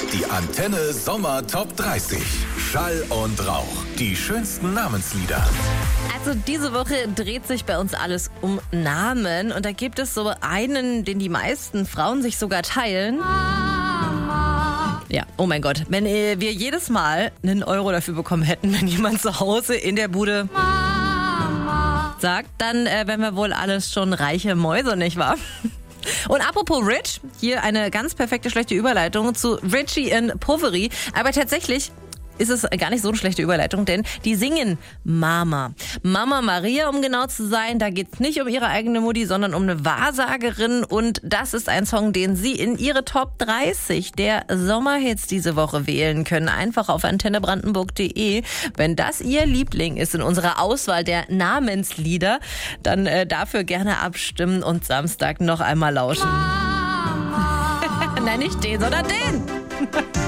Die Antenne Sommer Top 30. Schall und Rauch. Die schönsten Namenslieder. Also diese Woche dreht sich bei uns alles um Namen. Und da gibt es so einen, den die meisten Frauen sich sogar teilen. Ja, oh mein Gott. Wenn wir jedes Mal einen Euro dafür bekommen hätten, wenn jemand zu Hause in der Bude sagt, dann wären wir wohl alles schon reiche Mäuse, nicht wahr? Und apropos Rich, hier eine ganz perfekte schlechte Überleitung zu Richie in Poveri. Aber tatsächlich ist es gar nicht so eine schlechte Überleitung, denn die singen Mama. Mama Maria, um genau zu sein. Da geht es nicht um ihre eigene Mutti, sondern um eine Wahrsagerin. Und das ist ein Song, den Sie in Ihre Top 30 der Sommerhits diese Woche wählen können. Einfach auf antennebrandenburg.de. Wenn das Ihr Liebling ist in unserer Auswahl der Namenslieder, dann dafür gerne abstimmen und Samstag noch einmal lauschen. Nein, nicht den, sondern den.